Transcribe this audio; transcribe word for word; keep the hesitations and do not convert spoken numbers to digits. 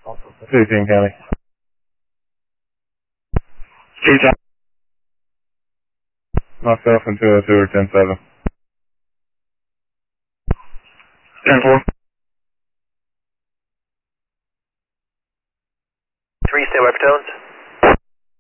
fifteen County. Two Myself and two oh two or ten seven. ten four. Three, stay by for tones.